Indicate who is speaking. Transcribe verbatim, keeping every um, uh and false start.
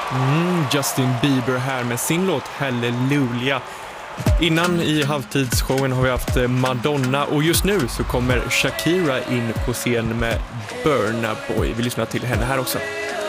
Speaker 1: Mm, Justin Bieber här med sin låt Hallelujah. Innan i halvtidsshowen har vi haft Madonna och just nu så kommer Shakira in på scen med Burna Boy. Vi lyssnar till henne här också.